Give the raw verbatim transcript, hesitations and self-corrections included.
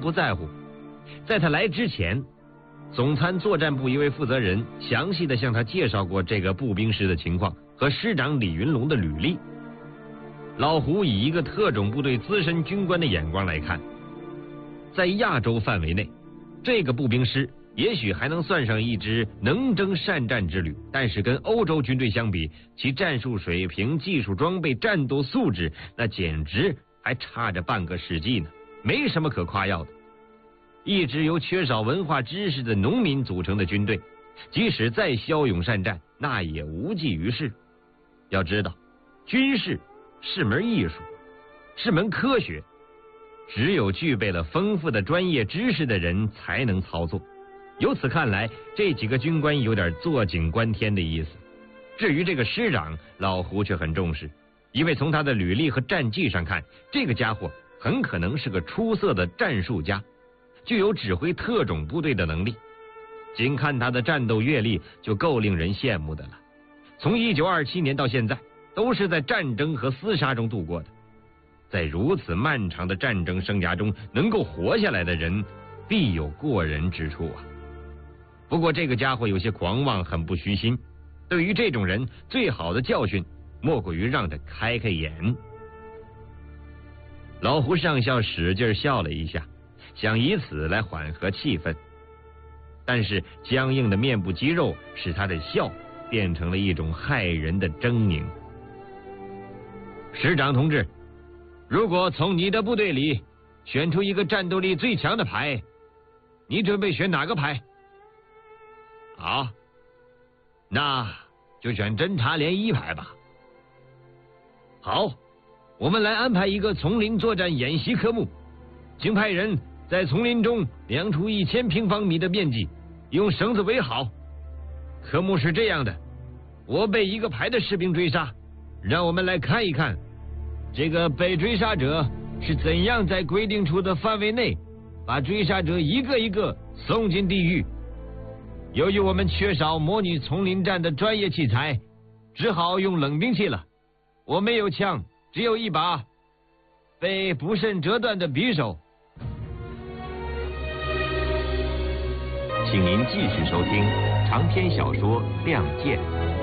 不在乎。在他来之前，总参作战部一位负责人详细的向他介绍过这个步兵师的情况和师长李云龙的履历。老胡以一个特种部队资深军官的眼光来看，在亚洲范围内，这个步兵师也许还能算上一支能征善战之旅，但是跟欧洲军队相比，其战术水平、技术装备、战斗素质，那简直还差着半个世纪呢，没什么可夸耀的。一支由缺少文化知识的农民组成的军队，即使再骁勇善战，那也无济于事。要知道，军事是门艺术，是门科学，只有具备了丰富的专业知识的人才能操作。由此看来，这几个军官有点坐井观天的意思。至于这个师长，老胡却很重视，因为从他的履历和战绩上看，这个家伙很可能是个出色的战术家，具有指挥特种部队的能力。仅看他的战斗阅历就够令人羡慕的了。从一九二七年到现在，都是在战争和厮杀中度过的。在如此漫长的战争生涯中，能够活下来的人，必有过人之处啊。不过这个家伙有些狂妄，很不虚心。对于这种人，最好的教训莫过于让他开开眼。老胡上校使劲笑了一下，想以此来缓和气氛，但是僵硬的面部肌肉使他的笑变成了一种骇人的狰狞。师长同志，如果从你的部队里选出一个战斗力最强的排，你准备选哪个排？好，那就选侦察连一排吧。好，我们来安排一个丛林作战演习科目，请派人在丛林中量出一千平方米的面积，用绳子围好。科目是这样的：我被一个排的士兵追杀，让我们来看一看这个被追杀者是怎样在规定出的范围内把追杀者一个一个送进地狱。由于我们缺少模拟丛林战的专业器材，只好用冷兵器了。我没有枪，只有一把被不慎折断的匕首。 请您继续收听长篇小说《亮剑》。